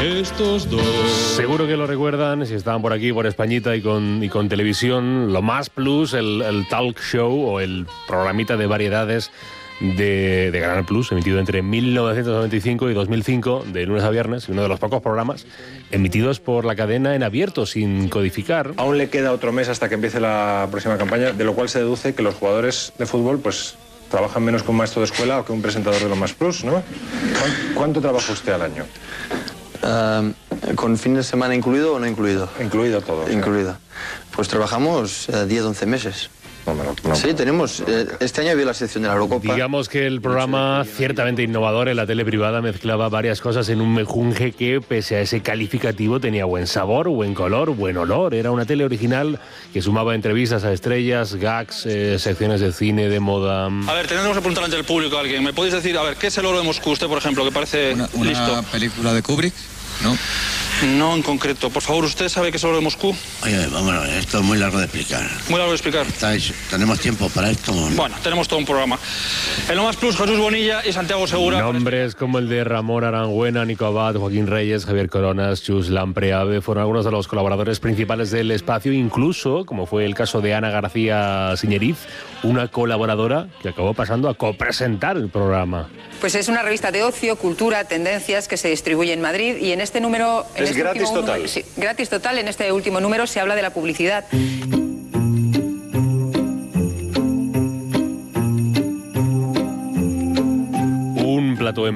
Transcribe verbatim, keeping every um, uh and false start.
estos dos. Seguro que lo recuerdan, si estaban por aquí, por Españita y con, y con televisión, lo más plus, el, el talk show o el programita de variedades de, de Canal Plus, emitido entre mil novecientos noventa y cinco y dos mil cinco, de lunes a viernes, y uno de los pocos programas emitidos por la cadena en abierto, sin codificar. Aún le queda otro mes hasta que empiece la próxima campaña, de lo cual se deduce que los jugadores de fútbol, pues, trabajan menos que un maestro de escuela o que un presentador de lo más plus, ¿no? ¿Cuánto trabaja usted al año? Uh, ¿Con fin de semana incluido o no incluido? Incluido todo. Incluido. Pues trabajamos uh, diez, once meses. No, no, no. Sí, tenemos. Eh, este año había la sección de la Eurocopa. Digamos que el programa, ciertamente innovador en la tele privada, mezclaba varias cosas en un mejunje que, pese a ese calificativo, tenía buen sabor, buen color, buen olor. Era una tele original que sumaba entrevistas a estrellas, gags, eh, secciones de cine, de moda. A ver, tenemos que preguntar ante el público a alguien. ¿Me podéis decir, a ver, qué es el oro de Moscú, usted, por ejemplo, que parece una, una listo? ¿Una película de Kubrick? No. No en concreto. Por favor, ¿usted sabe qué es el oro de Moscú? Oye, vámonos, esto es muy largo de explicar. Muy largo de explicar. ¿Estáis, ¿Tenemos tiempo para esto? ¿No? Bueno, tenemos todo un programa. En lo más plus, Jesús Bonilla y Santiago Segura. Nombres como el de Ramón Arangüena, Nico Abad, Joaquín Reyes, Javier Coronas, Chus Lampreave fueron algunos de los colaboradores principales del espacio, incluso, como fue el caso de Ana García Siñeriz, una colaboradora que acabó pasando a copresentar el programa. Pues es una revista de ocio, cultura, tendencias que se distribuye en Madrid y en este número... En es este gratis último total. Número, sí, gratis total. En este último número se habla de la publicidad.